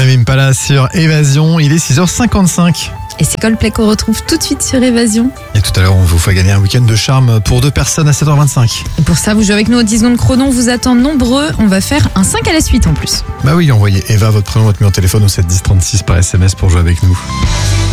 Tame Impala sur Évasion, il est 6h55. Et c'est Coldplay qu'on retrouve tout de suite sur Évasion. Et tout à l'heure, on vous fait gagner un week-end de charme pour 2 personnes à 7h25. Et pour ça, vous jouez avec nous aux 10 secondes chrono, on vous attend nombreux. On va faire un 5 à la suite en plus. Bah oui, envoyez Eva, votre prénom, votre numéro de téléphone au 7 10 36 par SMS pour jouer avec nous.